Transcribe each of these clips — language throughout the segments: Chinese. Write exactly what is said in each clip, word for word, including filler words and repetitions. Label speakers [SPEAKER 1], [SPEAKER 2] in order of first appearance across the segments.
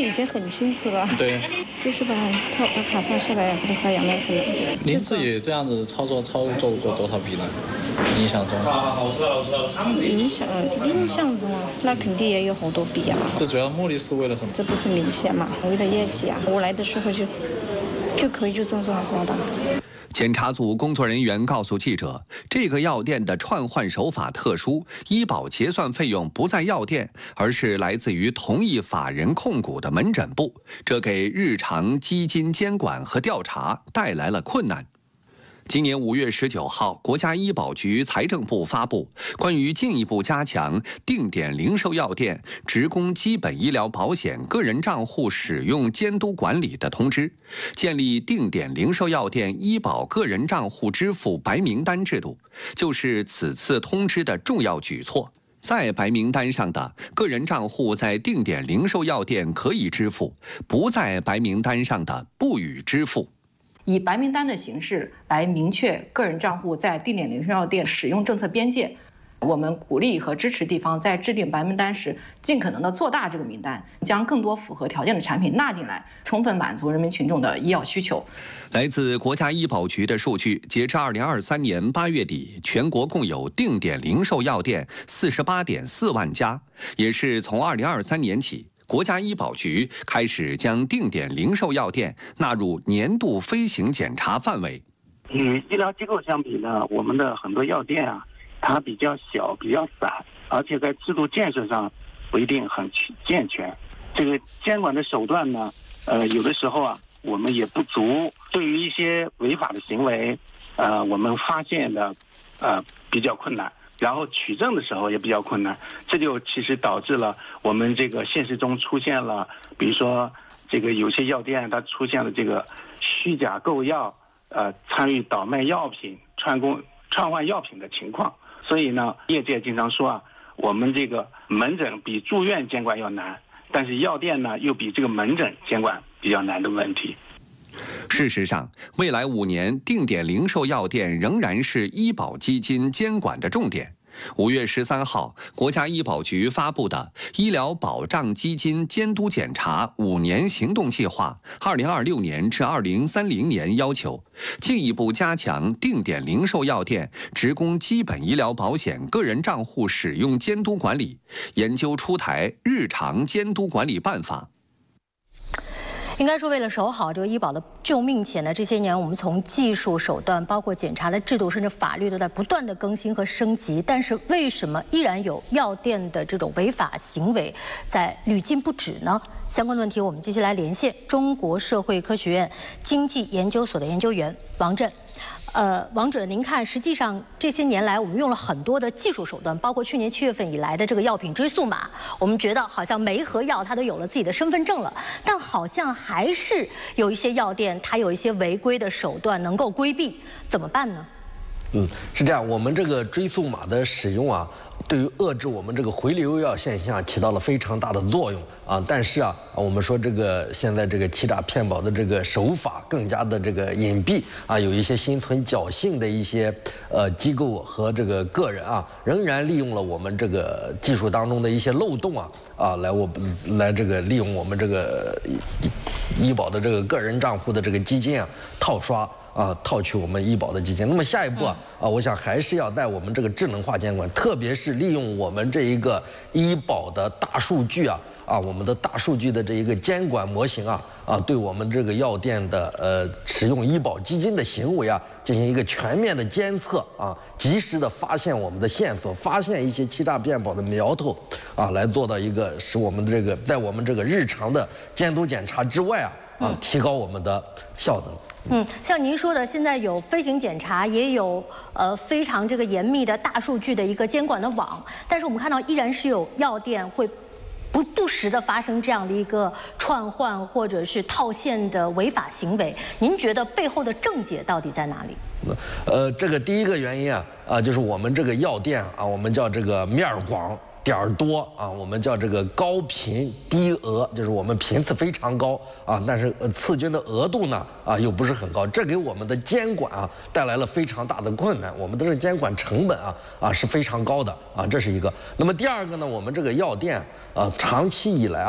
[SPEAKER 1] 已经很清楚了。
[SPEAKER 2] 对，
[SPEAKER 1] 就是把套把卡刷下来，把它撒养料水。
[SPEAKER 2] 您自己这样子操作操作过多少笔呢？印象中？
[SPEAKER 1] 影响印象中啊，那肯定也有好多笔啊。
[SPEAKER 2] 这主要目的是为了什么？
[SPEAKER 1] 这不很明显嘛？为了业绩啊！我来的时候就就可以就这么刷的。
[SPEAKER 3] 检查组工作人员告诉记者，这个药店的串换手法特殊，医保结算费用不在药店，而是来自于同一法人控股的门诊部，这给日常基金监管和调查带来了困难。今年五月十九号，国家医保局、财政部发布关于进一步加强定点零售药店职工基本医疗保险个人账户使用监督管理的通知，建立定点零售药店医保个人账户支付白名单制度，就是此次通知的重要举措。在白名单上的个人账户在定点零售药店可以支付，不在白名单上的不予支付。
[SPEAKER 4] 以白名单的形式来明确个人账户在定点零售药店使用政策边界。我们鼓励和支持地方在制定白名单时，尽可能的做大这个名单，将更多符合条件的产品纳进来，充分满足人民群众的医药需求。
[SPEAKER 3] 来自国家医保局的数据，截至二零二三年八月底，全国共有定点零售药店四十八点四万家，也是从二零二三年起。国家医保局开始将定点零售药店纳入年度飞行检查范围。
[SPEAKER 5] 与医疗机构相比呢，我们的很多药店啊，它比较小、比较散，而且在制度建设上不一定很健全。这个监管的手段呢，呃，有的时候啊，我们也不足。对于一些违法的行为，呃，我们发现的，呃，比较困难。然后取证的时候也比较困难，这就其实导致了我们这个现实中出现了，比如说这个有些药店它出现了这个虚假购药，呃，参与倒卖药品、串供串换药品的情况。所以呢，业界经常说啊，我们这个门诊比住院监管要难，但是药店呢又比这个门诊监管比较难的问题。
[SPEAKER 3] 事实上，未来五年定点零售药店仍然是医保基金监管的重点。五月十三号，国家医保局发布的《医疗保障基金监督检查五年行动计划（二零二六年至二零三零年）》要求，进一步加强定点零售药店职工基本医疗保险个人账户使用监督管理，研究出台日常监督管理办法。
[SPEAKER 6] 应该说，为了守好这个医保的救命钱呢，这些年我们从技术手段，包括检查的制度，甚至法律都在不断的更新和升级。但是为什么依然有药店的这种违法行为在屡禁不止呢？相关的问题，我们继续来连线中国社会科学院经济研究所的研究员王震。呃，王准，您看，实际上这些年来，我们用了很多的技术手段，包括去年七月份以来的这个药品追溯码，我们觉得好像每一盒药它都有了自己的身份证了，但好像还是有一些药店它有一些违规的手段能够规避，怎么办呢？
[SPEAKER 7] 嗯，是这样，我们这个追溯码的使用啊，对于遏制我们这个回流药现象起到了非常大的作用啊。但是啊，我们说这个现在这个欺诈骗保的这个手法更加的这个隐蔽啊，有一些心存侥幸的一些呃机构和这个个人啊，仍然利用了我们这个技术当中的一些漏洞啊啊，来我们来这个利用我们这个医保的这个个人账户的这个基金啊套刷。啊，套取我们医保的基金。那么下一步啊，啊，我想还是要在我们这个智能化监管，特别是利用我们这一个医保的大数据啊，啊，我们的大数据的这一个监管模型啊，啊，对我们这个药店的呃使用医保基金的行为啊，进行一个全面的监测啊，及时的发现我们的线索，发现一些欺诈骗保的苗头啊，来做到一个使我们这个在我们这个日常的监督检查之外啊，啊，提高我们的效能。
[SPEAKER 6] 嗯，像您说的，现在有飞行检查，也有呃非常这个严密的大数据的一个监管的网，但是我们看到依然是有药店会不不时的发生这样的一个串换或者是套现的违法行为。您觉得背后的症结到底在哪里？
[SPEAKER 7] 呃，这个第一个原因啊啊，就是我们这个药店啊，我们叫这个面儿广。点儿多啊，我们叫这个高频低额，就是我们频次非常高啊，但是次均的额度呢啊又不是很高，这给我们的监管啊带来了非常大的困难，我们的这个监管成本啊啊是非常高的啊，这是一个。那么第二个呢，我们这个药店啊长期以来啊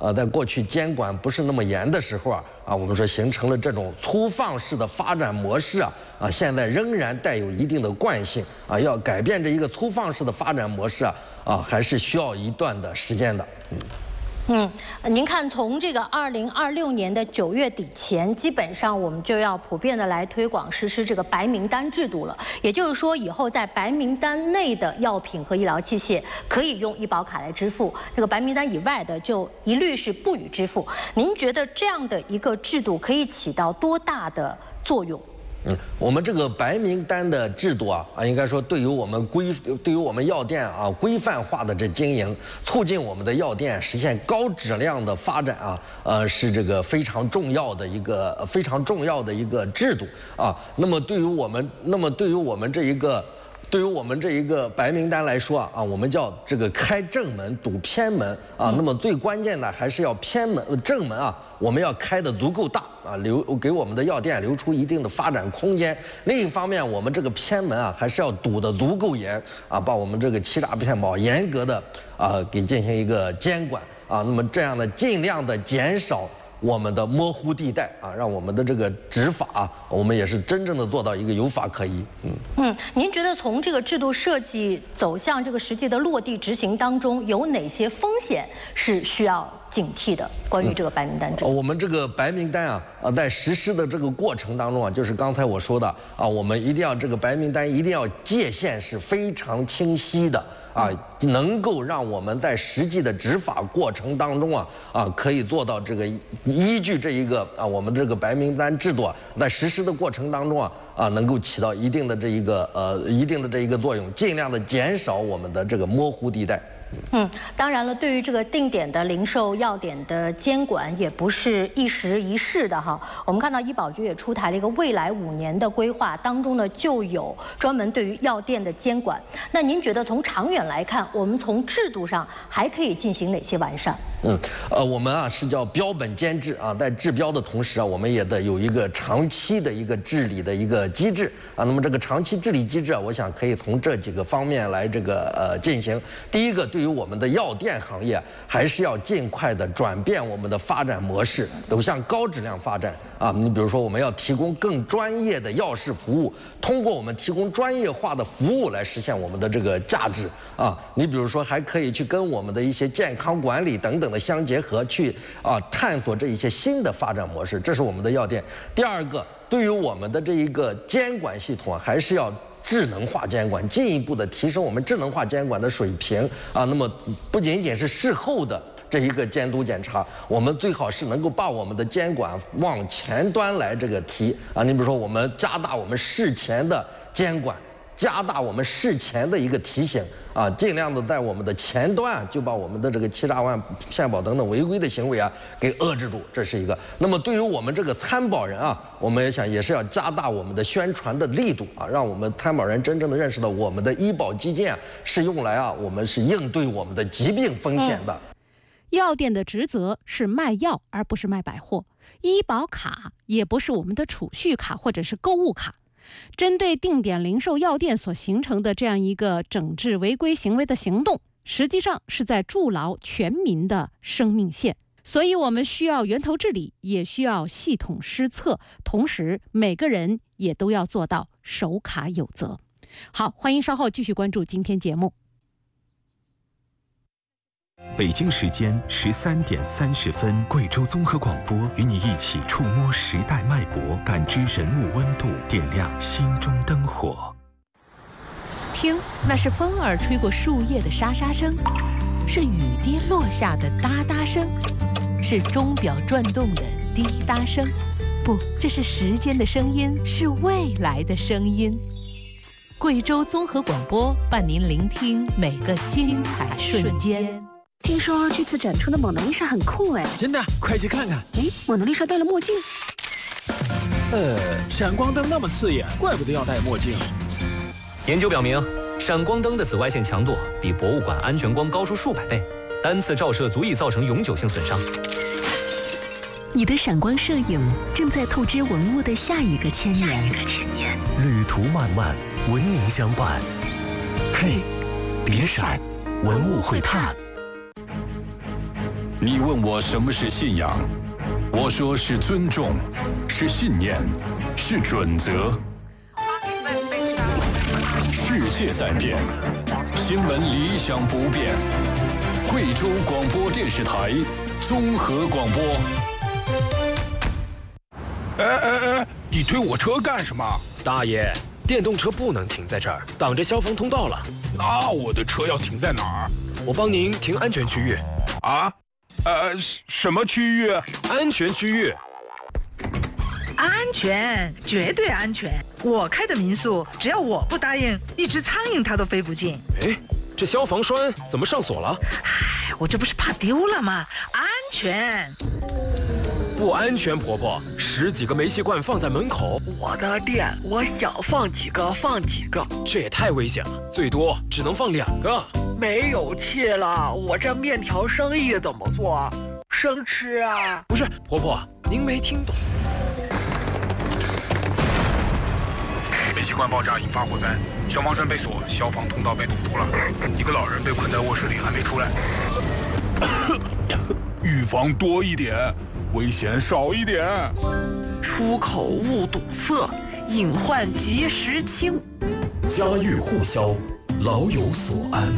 [SPEAKER 7] 呃，在过去监管不是那么严的时候啊，啊，我们说形成了这种粗放式的发展模式啊，啊，现在仍然带有一定的惯性啊，要改变这一个粗放式的发展模式啊，啊，还是需要一段的时间的。嗯。
[SPEAKER 6] 嗯，您看，从这个二零二六年的九月底前，基本上我们就要普遍的来推广实施这个白名单制度了。也就是说，以后在白名单内的药品和医疗器械可以用医保卡来支付，这个白名单以外的就一律是不予支付。您觉得这样的一个制度可以起到多大的作用？
[SPEAKER 7] 嗯，我们这个白名单的制度啊，啊，应该说对于我们规，对于我们药店啊规范化的这经营，促进我们的药店实现高质量的发展啊，呃，是这个非常重要的一个非常重要的一个制度啊。那么对于我们，那么对于我们这一个。对于我们这一个白名单来说啊，啊，我们叫这个开正门堵偏门啊。那么最关键的还是要偏门正门啊，我们要开得足够大啊，留给我们的药店留出一定的发展空间。另一方面，我们这个偏门啊，还是要堵得足够严啊，把我们这个欺诈骗保严格的啊给进行一个监管啊。那么这样呢，尽量的减少我们的模糊地带啊，让我们的这个执法啊，我们也是真正的做到一个有法可依。嗯
[SPEAKER 6] 嗯，您觉得从这个制度设计走向这个实际的落地执行当中，有哪些风险是需要警惕的？关于这个白名单制度，
[SPEAKER 7] 嗯、我们这个白名单啊，啊，在实施的这个过程当中啊，就是刚才我说的啊，我们一定要这个白名单一定要界限是非常清晰的。啊，能够让我们在实际的执法过程当中啊啊，可以做到这个依据这一个啊，我们这个白名单制度啊，在实施的过程当中啊啊，能够起到一定的这一个呃一定的这一个作用，尽量的减少我们的这个模糊地带。
[SPEAKER 6] 嗯，当然了，对于这个定点的零售药点的监管也不是一时一事的哈。我们看到医保局也出台了一个未来五年的规划，当中呢就有专门对于药店的监管。那您觉得从长远来看，我们从制度上还可以进行哪些完善？
[SPEAKER 7] 嗯，呃，我们啊是叫标本兼治啊，在治标的同时啊，我们也得有一个长期的一个治理的一个机制啊。那么这个长期治理机制啊，我想可以从这几个方面来这个呃进行。第一个，对于我们的药店行业，还是要尽快的转变我们的发展模式，走向高质量发展啊。你比如说，我们要提供更专业的药事服务，通过我们提供专业化的服务来实现我们的这个价值啊。你比如说，还可以去跟我们的一些健康管理等等的相结合，去啊探索这一些新的发展模式，这是我们的药店。第二个，对于我们的这一个监管系统啊，还是要智能化监管，进一步的提升我们智能化监管的水平啊。那么不仅仅是事后的这一个监督检查，我们最好是能够把我们的监管往前端来这个提啊。你比如说，我们加大我们事前的监管，加大我们事前的一个提醒啊，尽量的在我们的前端啊，就把我们的这个欺诈骗骗保等等违规的行为啊给遏制住，这是一个。那么对于我们这个参保人啊，我们也想也是要加大我们的宣传的力度啊，让我们参保人真正的认识到我们的医保基金啊是用来啊，我们是应对我们的疾病风险的。
[SPEAKER 8] 嗯、药店的职责是卖药，而不是卖百货。医保卡也不是我们的储蓄卡或者是购物卡。针对定点零售药店所形成的这样一个整治违规行为的行动，实际上是在筑牢全民的生命线。所以我们需要源头治理，也需要系统施策，同时每个人也都要做到守卡有责。好，欢迎稍后继续关注今天节目。
[SPEAKER 9] 北京时间十三点三十分，贵州综合广播与你一起触摸时代脉搏，感知人物温度，点亮心中灯火。
[SPEAKER 10] 听，那是风儿吹过树叶的沙沙声，是雨滴落下的哒哒声，是钟表转动的滴答声。不，这是时间的声音，是未来的声音。贵州综合广播伴您聆听每个精彩瞬间。
[SPEAKER 11] 听说这次展出的蒙娜丽莎很酷哎！
[SPEAKER 12] 真的，快去看看！
[SPEAKER 11] 哎，蒙娜丽莎戴了墨镜。
[SPEAKER 12] 呃，闪光灯那么刺眼，怪不得要戴墨镜。
[SPEAKER 13] 研究表明，闪光灯的紫外线强度比博物馆安全光高出数百倍，单次照射足以造成永久性损伤。
[SPEAKER 11] 你的闪光摄影正在透支文物的下一个千年。
[SPEAKER 9] 旅途漫漫，文明相伴。嘿，别闪，文物会探。
[SPEAKER 14] 你问我什么是信仰，我说是尊重，是信念，是准则。世界在变，新闻理想不变。贵州广播电视台综合广播。
[SPEAKER 15] 哎哎哎，你推我车干什么？
[SPEAKER 12] 大爷，电动车不能停在这儿，挡着消防通道了。
[SPEAKER 15] 那我的车要停在哪儿？
[SPEAKER 12] 我帮您停安全区域。
[SPEAKER 15] 啊？呃，什么区域？
[SPEAKER 12] 安全区域。
[SPEAKER 16] 安全，绝对安全。我开的民宿，只要我不答应，一只苍蝇它都飞不进。
[SPEAKER 12] 哎，这消防栓怎么上锁了？
[SPEAKER 16] 唉，我这不是怕丢了吗？安全。
[SPEAKER 12] 不安全，婆婆，十几个煤气罐放在门口，
[SPEAKER 16] 我的店，我想放几个放几个，
[SPEAKER 12] 这也太危险了，最多只能放两个。
[SPEAKER 16] 没有气了，我这面条生意怎么做？生吃啊？
[SPEAKER 12] 不是，婆婆，您没听懂。
[SPEAKER 15] 煤气罐爆炸引发火灾，消防栓被锁，消防通道被堵住了，一个老人被困在卧室里还没出来。预防多一点，危险少一点。
[SPEAKER 16] 出口勿堵塞，隐患及时清。
[SPEAKER 9] 家喻户晓，老有所安。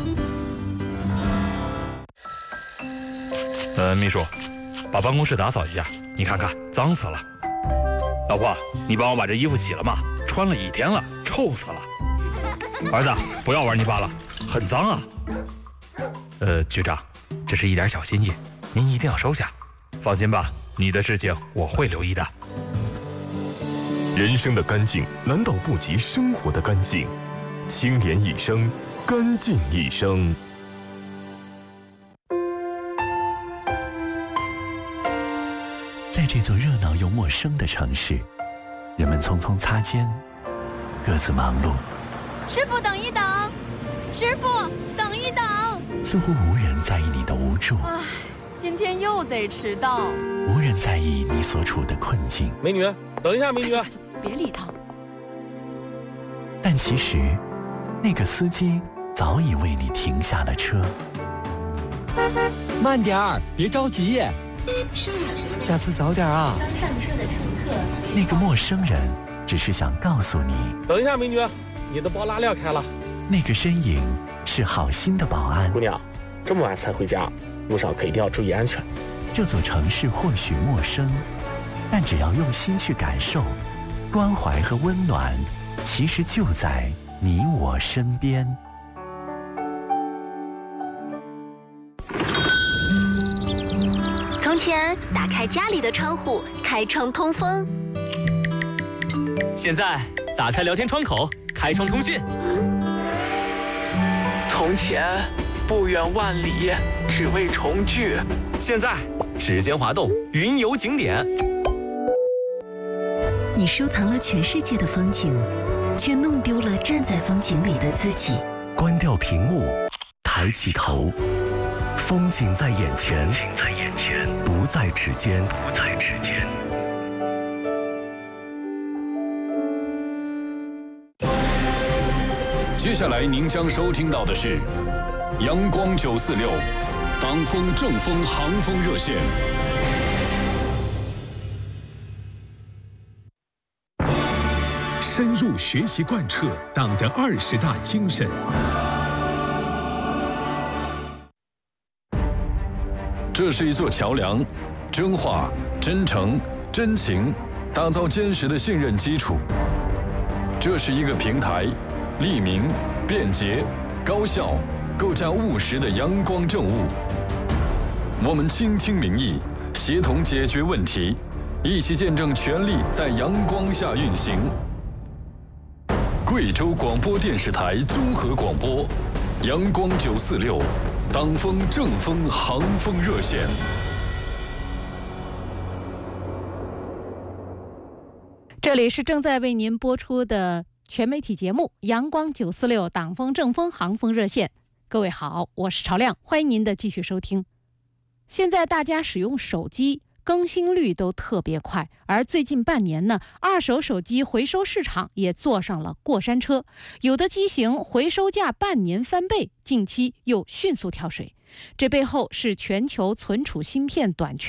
[SPEAKER 17] 呃，秘书，把办公室打扫一下，你看看，脏死了。老婆，你帮我把这衣服洗了吗？穿了一天了，臭死了。儿子，不要玩泥巴了，很脏啊。呃，局长，这是一点小心意，您一定要收下。放心吧，你的事情我会留意的。
[SPEAKER 9] 人生的干净难道不及生活的干净？清廉一生，干净一生。
[SPEAKER 18] 在这座热闹又陌生的城市，人们匆匆擦肩，各自忙碌。
[SPEAKER 19] 师傅，等一等！师傅，等一等！
[SPEAKER 18] 似乎无人在意你的无助。
[SPEAKER 19] 唉，今天又得迟到。
[SPEAKER 18] 无人在意你所处的困境。
[SPEAKER 12] 美女，等一下，美女，
[SPEAKER 19] 别理他。
[SPEAKER 18] 但其实，那个司机早已为你停下了车。
[SPEAKER 20] 慢点儿，别着急。下次早点啊！
[SPEAKER 19] 刚上车的乘客。
[SPEAKER 18] 那个陌生人只是想告诉你，
[SPEAKER 12] 等一下，美女，你的包拉链开了。
[SPEAKER 18] 那个身影是好心的保安。
[SPEAKER 21] 姑娘，这么晚才回家，路上可一定要注意安全。
[SPEAKER 18] 这座城市或许陌生，但只要用心去感受，关怀和温暖，其实就在你我身边。
[SPEAKER 11] 从前，打开家里的窗户，开窗通风。
[SPEAKER 13] 现在，打开聊天窗口，开窗通讯。
[SPEAKER 16] 从前，不远万里，只为重聚。
[SPEAKER 13] 现在，指尖滑动，云游景点。
[SPEAKER 11] 你收藏了全世界的风景，却弄丢了站在风景里的自己。
[SPEAKER 18] 关掉屏幕，抬起头，风景在眼前，不在指尖，不在指尖。
[SPEAKER 14] 接下来您将收听到的是阳光九四六党风正风航风热线。
[SPEAKER 9] 深入学习贯彻党的二十大精神。
[SPEAKER 14] 这是一座桥梁，真话、真诚、真情，打造坚实的信任基础。这是一个平台，利民、便捷、高效，构架务实的阳光政务。我们倾听民意，协同解决问题，一起见证权力在阳光下运行。贵州广播电视台综合广播，阳光九四六，党风正风航风热线。
[SPEAKER 8] 这里是正在为您播出的全媒体节目《阳光九四六党风正风航风热线》。各位好，我是朝亮，欢迎您的继续收听。现在大家使用手机更新率都特别快，而最近半年呢，二手手机回收市场也坐上了过山车，有的机型回收价半年翻倍，近期又迅速跳水。 这背后是全球存储芯片短缺。